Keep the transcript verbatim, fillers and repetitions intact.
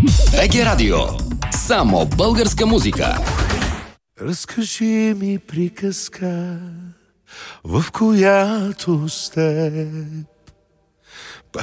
БГ Радио. Само българска музика. Разкажи ми приказка, в която с теб